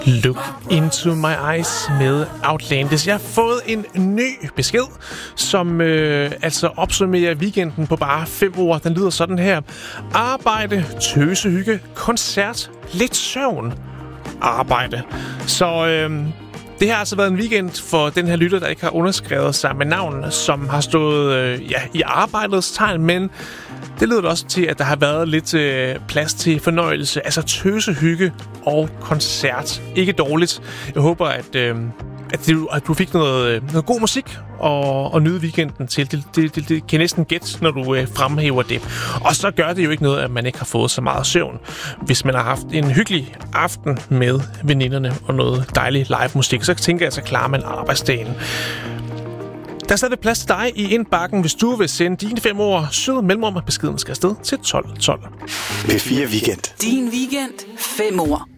Look into my eyes med Outlandis. Jeg har fået en ny besked, som altså opsummerer weekenden på bare 5 ord. Den lyder sådan her. Arbejde, tøsehygge, koncert, lidt søvn, arbejde. Så det har altså været en weekend for den her lytter, der ikke har underskrevet sig med navn, som har stået i arbejdets tegn, men det lyder også til, at der har været lidt plads til fornøjelse, altså tøsehygge og koncert. Ikke dårligt. Jeg håber, at du fik noget god musik og nyde weekenden til. Det kan næsten gætte, når du fremhæver det. Og så gør det jo ikke noget, at man ikke har fået så meget søvn, hvis man har haft en hyggelig aften med veninderne og noget dejlig live musik. Så tænker jeg, så klarer man arbejdsdagen. Der er stadig plads til dig i indbakken, hvis du vil sende dine 5 ord syd mellemrum, og beskeden skal afsted til 1212. P4 Weekend. Din weekend 5 ord.